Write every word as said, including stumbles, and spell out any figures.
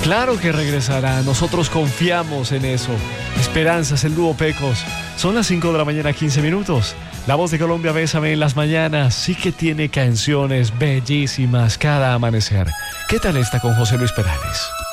Claro que regresará, nosotros confiamos en eso. Esperanzas, el dúo Pecos. Son las cinco de la mañana, quince minutos. La Voz de Colombia, Bésame en las mañanas, sí que tiene canciones bellísimas cada amanecer. ¿Qué tal está con José Luis Perales?